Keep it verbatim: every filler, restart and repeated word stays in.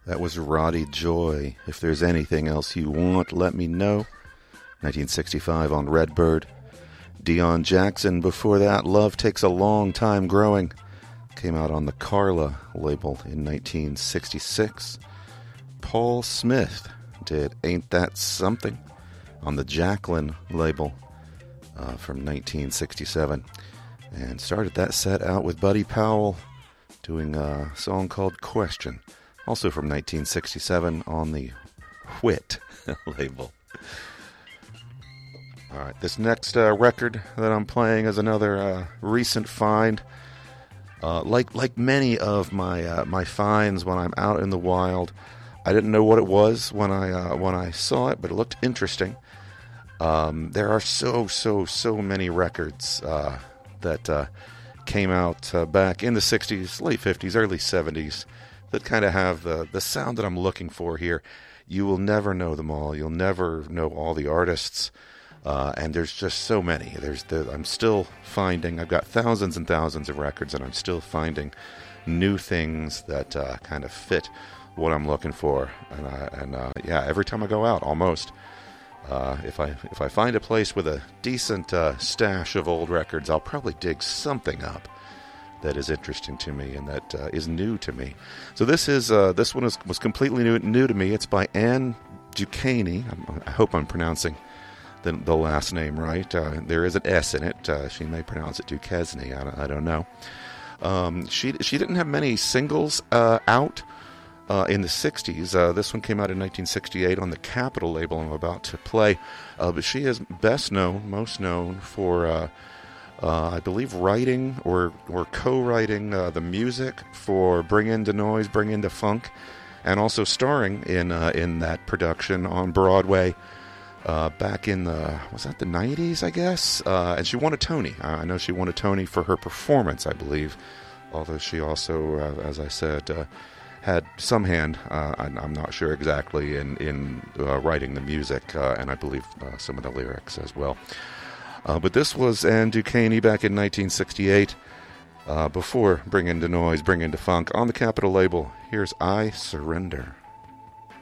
That was Roddy Joy. If there's anything else you want, let me know. nineteen sixty-five on Redbird. Dion Jackson, before that, Love Takes a Long Time Growing. Came out on the Carla label in nineteen sixty-six. Paul Smith did Ain't That Something on the Jacqueline label uh, from nineteen sixty-seven. And started that set out with Buddy Powell doing a song called Question, also from nineteen sixty-seven on the Whit label. All right, this next uh, record that I'm playing is another uh, recent find. Uh, like like many of my uh, my finds when I'm out in the wild, I didn't know what it was when I uh, when I saw it, but it looked interesting. Um, there are so so so many records uh, that uh, came out uh, back in the sixties, late fifties, early seventies that kind of have the the sound that I'm looking for here. You will never know them all. You'll never know all the artists. Uh, and there's just so many. There's the, I'm still finding, I've got thousands and thousands of records, and I'm still finding new things that uh, kind of fit what I'm looking for. And, uh, and uh, yeah, every time I go out, almost, uh, if I if I find a place with a decent uh, stash of old records, I'll probably dig something up that is interesting to me and that uh, is new to me. So this is uh, this one is, was completely new new to me. It's by Ann Duquesne. I hope I'm pronouncing The, the last name right. Uh, there is an S in it. Uh, she may pronounce it Duquesne. I don't, I don't know. Um, she she didn't have many singles uh, out uh, in the sixties. Uh, this one came out in nineteen sixty-eight on the Capitol label I'm about to play. Uh, but she is best known, most known for, uh, uh, I believe, writing or, or co-writing uh, the music for Bring In the Noise, Bring In the Funk, and also starring in uh, in that production on Broadway. Uh, back in the, was that the nineties, I guess? Uh, and she won a Tony. Uh, I know she won a Tony for her performance, I believe. Although she also, uh, as I said, uh, had some hand, uh, I'm, I'm not sure exactly, in, in uh, writing the music, uh, and I believe uh, some of the lyrics as well. Uh, but this was Ann Duquesne back in nineteen sixty-eight, uh, before Bring In the Noise, Bring In the Funk, on the Capitol label. Here's I Surrender.